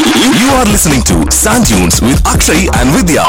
You are listening to Sand Dunes with Akshay and Vidya.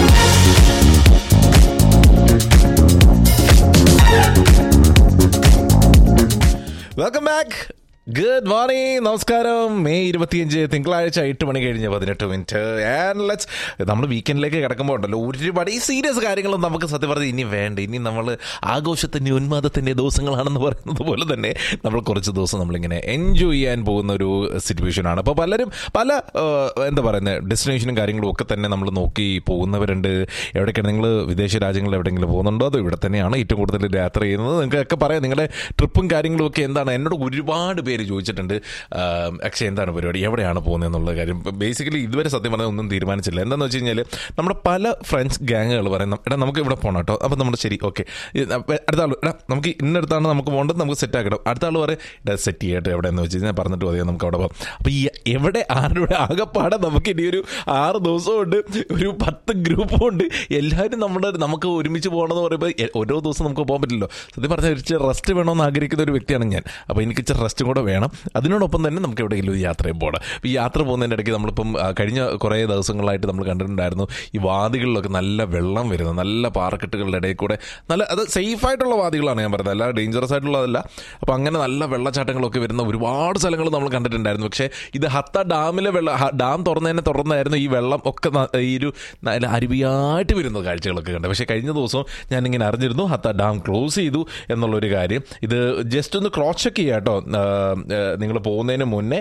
Welcome back. Good morning, നമസ്കാരം. May 25 തിങ്കളാഴ്ച 8 മണി കഴിഞ്ഞ് 18 and let's നമ്മൾ വീക്കെൻഡിലേക്ക് കിടക്കുമ്പോൾ ഉണ്ടല്ലോ ഒരുപാട് ഈ സീരിയസ് കാര്യങ്ങളും നമുക്ക് സത്യം പറഞ്ഞാൽ ഇനി വേണ്ട. ഇനി നമ്മൾ ആഘോഷത്തിൻ്റെ ഉന്മാദത്തിൻ്റെ ദിവസങ്ങളാണെന്ന് പറയുന്നത് പോലെ തന്നെ നമ്മൾ കുറച്ച് ദിവസം നമ്മളിങ്ങനെ എൻജോയ് ചെയ്യാൻ പോകുന്ന ഒരു സിറ്റുവേഷനാണ്. അപ്പോൾ പലരും പല എന്താ പറയുന്നത് ഡെസ്റ്റിനേഷനും കാര്യങ്ങളും ഒക്കെ തന്നെ നമ്മൾ നോക്കി പോകുന്നവരുണ്ട്. എവിടേക്കാണ് നിങ്ങൾ വിദേശ രാജ്യങ്ങളിൽ എവിടെയെങ്കിലും പോകുന്നുണ്ടോ അതോ ഇവിടെ തന്നെയാണ് ഏറ്റവും കൂടുതൽ യാത്ര ചെയ്യുന്നത്? നിങ്ങൾക്കൊക്കെ പറയാം നിങ്ങളുടെ ട്രിപ്പും കാര്യങ്ങളും ഒക്കെ എന്താണ്. എന്നോട് ഒരുപാട് പേര് ചോദിച്ചിട്ടുണ്ട്, അക്ഷയ് എന്താണ് പരിപാടി, എവിടെയാണ് പോകുന്നത് എന്നുള്ള കാര്യം. ബേസിക്കലി ഇതുവരെ സത്യം പറഞ്ഞാൽ ഒന്നും തീരുമാനിച്ചില്ല. എന്താണെന്ന് വെച്ച് കഴിഞ്ഞാൽ നമ്മുടെ പല ഫ്രണ്ട്സ് ഗ്യാങ്ങുകൾ പറയുന്ന എടാ നമുക്ക് ഇവിടെ പോകണം കേട്ടോ. അപ്പോൾ നമ്മൾ ശരി ഓക്കെ, അടുത്ത ആൾ എടാ നമുക്ക് ഇന്നടുത്താണ് നമുക്ക് പോകേണ്ടത്, നമുക്ക് സെറ്റ് ആക്കണം. അടുത്ത ആൾ പറയും ഇടാ സെറ്റ് ചെയ്യട്ടെ എവിടെയെന്ന് വെച്ച് കഴിഞ്ഞാൽ പറഞ്ഞിട്ട് മതിയോ നമുക്ക് അവിടെ പോകാം. അപ്പോൾ ഈ എവിടെ ആരുടെ ആകെപ്പാടെ നമുക്ക് ഇനി ഒരു 6 ദിവസമുണ്ട്, ഒരു 10 ഗ്രൂപ്പും ഉണ്ട്. എല്ലാവരും നമുക്ക് ഒരുമിച്ച് പോകണമെന്ന് പറയുമ്പോൾ ഓരോ ദിവസം നമുക്ക് പോകാൻ പറ്റില്ലല്ലോ. സത്യം പറഞ്ഞാൽ ഒരു റെസ്റ്റ് വേണമെന്ന് ആഗ്രഹിക്കുന്ന ഒരു വ്യക്തിയാണ് ഞാൻ. അപ്പോൾ എനിക്ക് ഇച്ചിരി റെസ്റ്റും കൂടെ വേണം. അതിനോടൊപ്പം തന്നെ നമുക്ക് എവിടെയെങ്കിലും ഒരു യാത്രയും പോകണം. ഈ യാത്ര പോകുന്നതിൻ്റെ ഇടയ്ക്ക് നമ്മളിപ്പം കഴിഞ്ഞ കുറേ ദിവസങ്ങളായിട്ട് നമ്മൾ കണ്ടിട്ടുണ്ടായിരുന്നു ഈ വാദികളിലൊക്കെ നല്ല വെള്ളം വരുന്നത്, നല്ല പാറക്കെട്ടുകളുടെ ഇടയിൽ കൂടെ നല്ല അത് സേഫായിട്ടുള്ള വാദികളാണ് ഞാൻ പറയുന്നത്, അല്ല ഡേഞ്ചറസ് ആയിട്ടുള്ളതല്ല. അപ്പോൾ അങ്ങനെ നല്ല വെള്ളച്ചാട്ടങ്ങളൊക്കെ വരുന്ന ഒരുപാട് സ്ഥലങ്ങൾ നമ്മൾ കണ്ടിട്ടുണ്ടായിരുന്നു. പക്ഷേ ഇത് ഹത്ത ഡാമിലെ ഡാം തുറന്നായിരുന്നു ഈ വെള്ളം ഒക്കെ ഈ ഒരു നല്ല അരുവിയായിട്ട് വരുന്ന കാഴ്ചകളൊക്കെ കണ്ടത്. പക്ഷേ കഴിഞ്ഞ ദിവസം ഞാനിങ്ങനെ അറിഞ്ഞിരുന്നു ഹത്ത ഡാം ക്ലോസ് ചെയ്തു എന്നുള്ളൊരു കാര്യം. ഇത് ജസ്റ്റ് ഒന്ന് ക്രോസ് ചെക്ക് ചെയ്യാം കേട്ടോ നിങ്ങൾ പോകുന്നതിന് മുന്നേ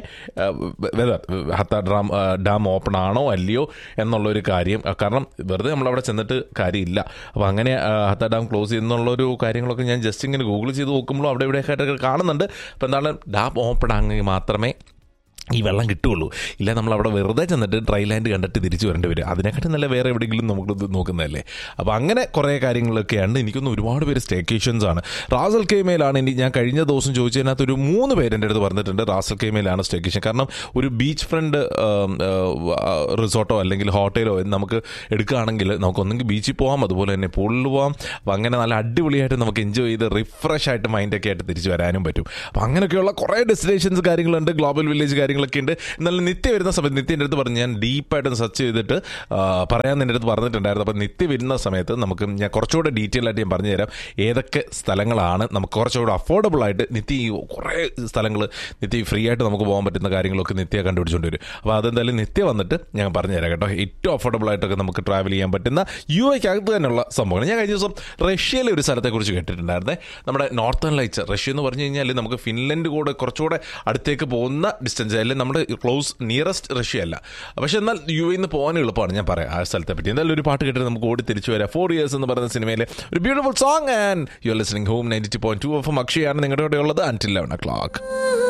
ഹത്ത ഡാം ഓപ്പൺ ആണോ അല്ലയോ എന്നുള്ളൊരു കാര്യം. കാരണം വെറുതെ നമ്മളവിടെ ചെന്നിട്ട് കാര്യമില്ല. അപ്പോൾ അങ്ങനെ ഹത്ത ഡാം ക്ലോസ് ചെയ്യുന്നുള്ളൊരു കാര്യങ്ങളൊക്കെ ഞാൻ ജസ്റ്റ് ഇങ്ങനെ ഗൂഗിൾ ചെയ്ത് നോക്കുമ്പോൾ അവിടെ ഇവിടെയൊക്കെ ആയിട്ട് കാണുന്നുണ്ട്. അപ്പോൾ എന്താണ് ഡാം ഓപ്പൺ ആണെങ്കിൽ മാത്രമേ ഈ വെള്ളം കിട്ടുകയുള്ളൂ. ഇല്ല നമ്മളവിടെ വെറുതെ ചെന്നിട്ട് ഡ്രൈ ലാൻഡ് കണ്ടിട്ട് തിരിച്ചു വരേണ്ടി വരും. അതിനെക്കാട്ടും നല്ല വേറെ എവിടെയെങ്കിലും നമുക്ക് നോക്കുന്നതല്ലേ. അപ്പോൾ അങ്ങനെ കുറേ കാര്യങ്ങളൊക്കെയാണ്. എനിക്കൊന്ന് ഒരുപാട് പേര് സ്റ്റേക്കേഷൻസാണ്. റാസൽ കെയ്മയിലാണ്. ഞാൻ കഴിഞ്ഞ ദിവസം ചോദിച്ചതിനകത്ത് ഒരു 3 പേര് എൻ്റെ അടുത്ത് പറഞ്ഞിട്ടുണ്ട് റാസൽ കെയ്മയിലാണ് സ്റ്റേക്കേഷൻ. കാരണം ഒരു ബീച്ച് ഫ്രണ്ട് റിസോർട്ടോ അല്ലെങ്കിൽ ഹോട്ടലോ നമുക്ക് എടുക്കുകയാണെങ്കിൽ നമുക്കൊന്നെങ്കിൽ ബീച്ചിൽ പോകാം, അതുപോലെ തന്നെ പൂളിൽ പോകാം. അപ്പോൾ അങ്ങനെ നല്ല അടിപൊളിയായിട്ട് നമുക്ക് എൻജോയ് ചെയ്ത് റിഫ്രഷ് ആയിട്ട് മൈൻഡൊക്കെ ആയിട്ട് തിരിച്ചു വരാനും പറ്റും. അപ്പോൾ അങ്ങനെയൊക്കെയുള്ള കുറേ ഡെസ്റ്റിനേഷൻസ് കാര്യങ്ങളുണ്ട്, ഗ്ലോബൽ വില്ലേജ് കാര്യങ്ങളൊക്കെ ഉണ്ട്. എന്നാലും നിത്യ വരുന്ന സമയത്ത് നിത്യൻ്റെ അടുത്ത് പറഞ്ഞ് ഞാൻ ഡീപ്പായിട്ട് സെർച്ച് ചെയ്തിട്ട് പറയാൻ എൻ്റെ അടുത്ത് പറഞ്ഞിട്ടുണ്ടായിരുന്നു. അപ്പോൾ നിത്യ വരുന്ന സമയത്ത് ഞാൻ കുറച്ചുകൂടെ ഡീറ്റെയിൽ ആയിട്ട് ഞാൻ പറഞ്ഞു തരാം ഏതൊക്കെ സ്ഥലങ്ങളാണ് നമുക്ക് കുറച്ചുകൂടെ അഫോർഡബിൾ ആയിട്ട് കുറേ സ്ഥലങ്ങൾ നിത്യ ഫ്രീ ആയിട്ട് നമുക്ക് പോകാൻ പറ്റുന്ന കാര്യങ്ങളൊക്കെ നിത്യ കണ്ടുപിടിച്ചുകൊണ്ട് വരും. അപ്പോൾ അതെന്തായാലും നിത്യ വന്നിട്ട് ഞാൻ പറഞ്ഞു തരാം കേട്ടോ. ഏറ്റവും അഫോർഡബിൾ ആയിട്ടൊക്കെ നമുക്ക് ട്രാവൽ ചെയ്യാൻ പറ്റുന്ന UAE-ക്കകത്ത് തന്നെയുള്ള സംഭവങ്ങൾ. ഞാൻ കഴിഞ്ഞ ദിവസം റഷ്യയിലെ ഒരു സ്ഥലത്തെക്കുറിച്ച് കേട്ടിട്ടുണ്ടായിരുന്നേ. നമ്മുടെ നോർത്തേൺ ലൈറ്റ്സ്. റഷ്യ എന്ന് പറഞ്ഞു കഴിഞ്ഞാൽ നമുക്ക് ഫിൻലൻഡ് കൂടെ കുറച്ചുകൂടെ അടുത്തേക്ക് പോകുന്ന ഡിസ്റ്റൻസ്, അല്ലെങ്കിൽ നമ്മുടെ നിയറസ്റ്റ് റഷ്യ അല്ല. പക്ഷെ എന്നാൽ UAE-ന്ന് പോകാൻ എളുപ്പമാണ്. ഞാൻ പറയാം ആ സ്ഥലത്തെ പറ്റി. എന്തായാലും ഒരു പാട്ട് കേട്ടിട്ട് നമുക്ക് ഓടി തിരിച്ചു വരാം. 4 Years എന്ന് പറയുന്ന സിനിമയിലെ ഒരു beautiful song. And you are listening home 92.2 FM. അക്ഷയാണ് നിങ്ങളുടെ കൂടെ ഉള്ളത് until 11 o'clock.